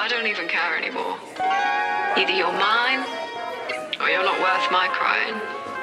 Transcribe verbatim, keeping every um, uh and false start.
I don't even care anymore. Either you're mine, or you're not worth my crying.